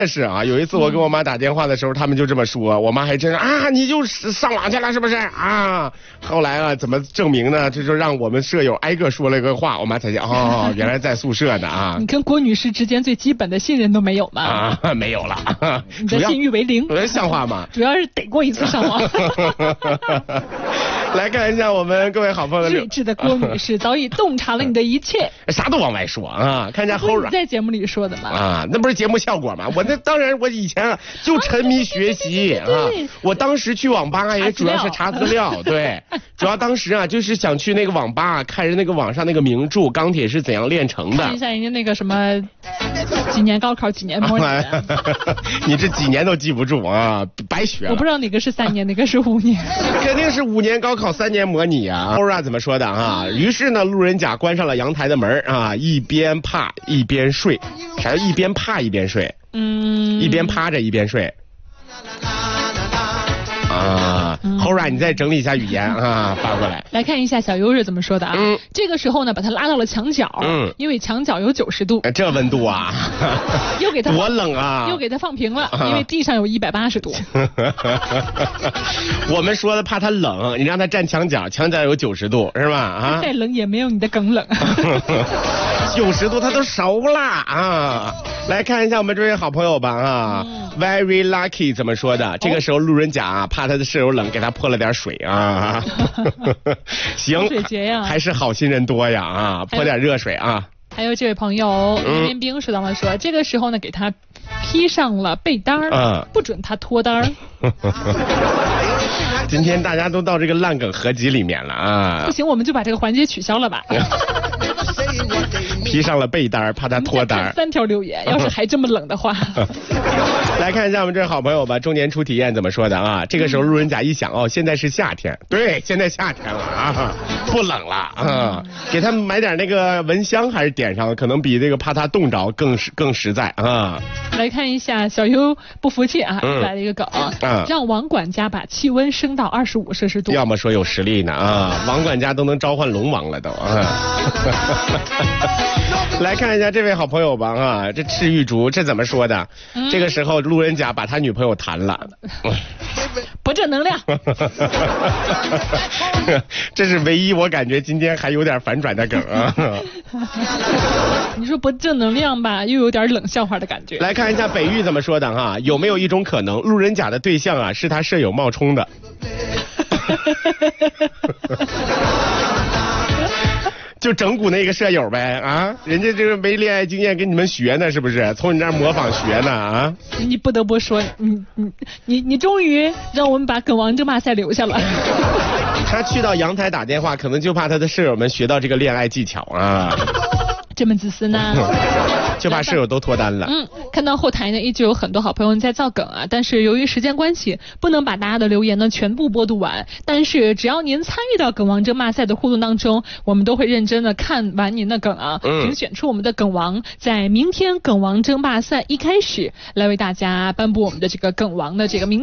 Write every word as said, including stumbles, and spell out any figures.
是啊，有一次我跟我妈打电话的时候，他们就这么说，我妈还真啊，你就上网去了是不是啊？后来啊，怎么证明呢？这就让我们舍友挨个说了个话，我妈才讲哦，原来在宿舍呢啊。 你跟郭女士之间最基本的信任都没有吗？ 啊，没有了， 你的信誉为零， 像话吗？ 主要是得过一次上网。 来看一下我们各位好朋友的睿智的郭女士早已洞察了你的一切， 啥都往外说啊！看一下后你在节目里说的吗？ 啊，那不是节目效果吗？我那当然，我以前啊就沉迷学习啊，我当时去网吧也主要是查资料，对，主要当时啊就是想去那个网吧看人那个网上那个名著《钢铁是怎样炼成的》， 看一下人家那个什么几年高考几年模拟你这几年都记不住啊，白学了。 我不知道哪个是三年，哪个是五年， 肯定是五年高考三年模拟啊。欧啊怎么说的啊？于是呢，路人甲关上了阳台的门啊，一边怕一边睡，啥叫一边怕一边睡？嗯，一边趴着一边睡。啊，后来你再整理一下语言啊，发过来。 来看一下小优是怎么说的啊？嗯、这个时候呢，把他拉到了墙角，嗯，因为墙角有九十度。 这温度啊， 又给他多冷啊！ 又给他放平了，啊、因为地上有一百八十度。 我们说的怕他冷，你让他站墙角，墙角有九十度是吧？啊， 再冷也没有你的梗冷。 九十度他都熟了啊！来看一下我们这位好朋友吧啊、嗯、，Very lucky 怎么说的？这个时候路人甲啊，怕他的舍友冷，给他泼了点水啊。行， 水节呀， 还是好心人多呀啊，泼点热水啊。 还有这位朋友袁连兵说到了说、嗯，这个时候呢，给他披上了被单儿、嗯，不准他脱单儿。 今天大家都到这个烂梗合集里面了啊！ 不行，我们就把这个环节取消了吧。 披上了被单，怕他脱单。 三条留言，要是还这么冷的话。 来看一下我们这好朋友吧，中年初体验怎么说的啊？这个时候路人甲一想哦，现在是夏天，对，现在夏天了啊，不冷了啊，给他买点那个蚊香还是点上，可能比这个怕他冻着更实更实在啊。 来看一下小优不服气啊，嗯、来了一个梗、嗯，让王管家把气温升到二十五摄氏度。 要么说有实力呢啊，王管家都能召唤龙王了都啊。来看一下这位好朋友吧啊，这赤玉竹这怎么说的？嗯、这个时候路人甲把他女朋友弹了， 不正能量。 这是唯一我感觉今天还有点反转的梗啊。 你说不正能量吧，又有点冷笑话的感觉。 来看一下北玉怎么说的哈，有没有一种可能，路人甲的对象啊是他舍友冒充的？就整蛊那个舍友呗啊，人家这个没恋爱经验跟你们学呢，是不是？从你这儿模仿学呢啊？ 你不得不说，你你你你终于让我们把梗王争霸赛留下了。 他去到阳台打电话，可能就怕他的舍友们学到这个恋爱技巧啊。 这么自私呢？ 就怕舍友都脱单了。 嗯，看到后台呢，依旧有很多好朋友在造梗啊，但是由于时间关系，不能把大家的留言呢全部播读完。但是只要您参与到梗王争霸赛的互动当中，我们都会认真的看完您的梗啊，评、嗯、选出我们的梗王，在明天梗王争霸赛一开始来为大家颁布我们的这个梗王的这个名。